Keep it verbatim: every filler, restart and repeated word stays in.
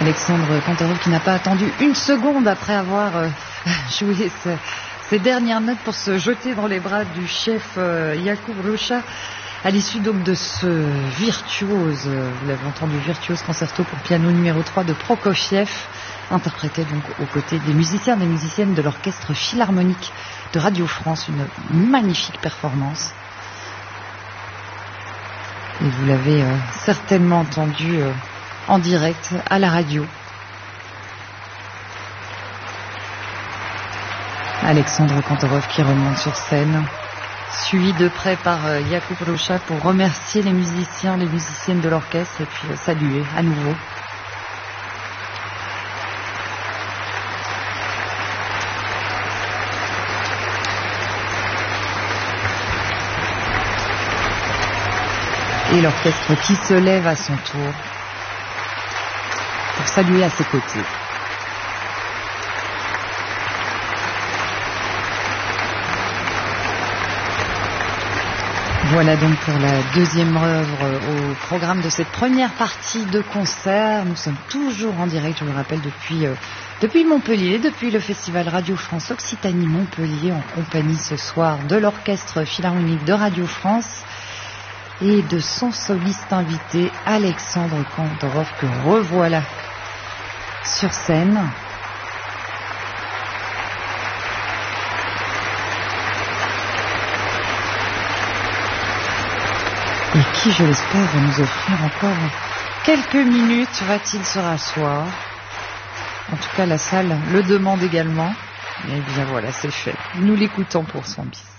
Alexandre Kantorov qui n'a pas attendu une seconde après avoir euh, joué ce, ses dernières notes pour se jeter dans les bras du chef euh, Jakub Ruša à l'issue donc de ce virtuose, euh, vous l'avez entendu, virtuose concerto pour piano numéro trois de Prokofiev, interprété donc aux côtés des musiciens et des musiciennes de l'orchestre philharmonique de Radio France, une magnifique performance. Et vous l'avez euh, certainement entendu euh, en direct à la radio. Alexandre Kantorov qui remonte sur scène, suivi de près par euh, Jakub Ruša pour remercier les musiciens, les musiciennes de l'orchestre et puis euh, saluer à nouveau. Et l'orchestre qui se lève à son tour pour saluer à ses côtés. Voilà donc pour la deuxième œuvre au programme de cette première partie de concert. Nous sommes toujours en direct, je vous le rappelle, depuis, euh, depuis Montpellier, depuis le festival Radio France Occitanie Montpellier, en compagnie ce soir de l'orchestre philharmonique de Radio France et de son soliste invité Alexandre Kantorov que revoilà sur scène. Et qui, je l'espère, va nous offrir encore quelques minutes. Va-t-il se rasseoir? En tout cas, la salle le demande également. Et bien voilà, c'est fait. Nous l'écoutons pour son bis.